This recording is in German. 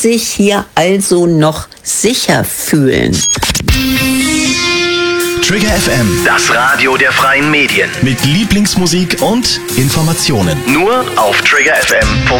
sich hier also noch sicher fühlen. Trigger FM, Das Radio der freien Medien. mit Lieblingsmusik und Informationen. Nur auf triggerfm.de.